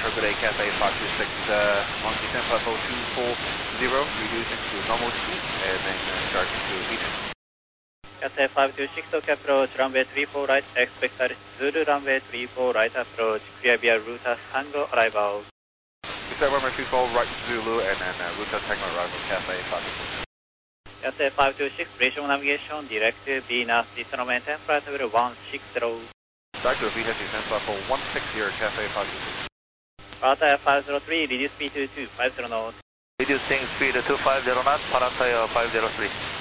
for good day, Cafe 526, Monkey San Francisco 240, reducing to normal speed, and then starting to VTOL. Cathay 526, OK approach, runway 34 right, expect Zulu runway 34 right approach, clear via Ruta Tango arrival. Expect runway 34 right Zulu, and then Ruta Tango arrival, Cathay 526. Cathay 526, station navigation, direct to Venus, determine temperature 160. Back to Venus, San Francisco 160, Cathay 526. Pattaya 503, reduce speed to 250 knots. Reducing speed to 250 knots, Pattaya 503.